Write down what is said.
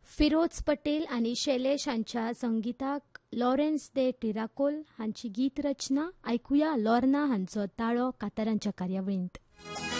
फिरोज पटेल आनी शैलेश हांच्या संगीताक लॉरेन्स दे टिराकोल हांची गीत रचना आयकुया लॉर्ना हांचो ताळो कांतारांच्या कार्यावळींत.